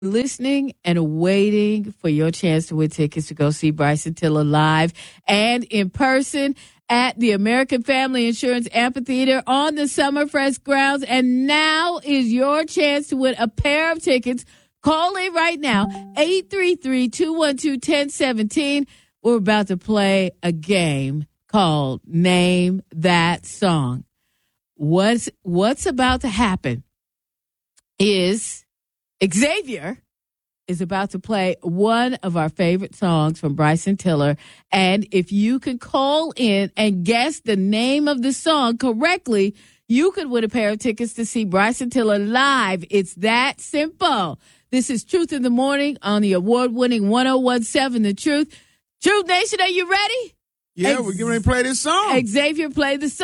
listening and waiting for your chance to win tickets to go see Bryson Tiller live and in person at the American Family Insurance Amphitheater on the Summerfest grounds. And now is your chance to win a pair of tickets. Call in right now, 833-212-1017. We're about to play a game called Name That Song. What's about to happen is Xavier is about to play one of our favorite songs from Bryson Tiller. And if you can call in and guess the name of the song correctly, you could win a pair of tickets to see Bryson Tiller live. It's that simple. This is Truth in the Morning on the award-winning 101.7 The Truth. Truth Nation, are you ready? Yeah, we're getting ready to play this song. Xavier, play the song.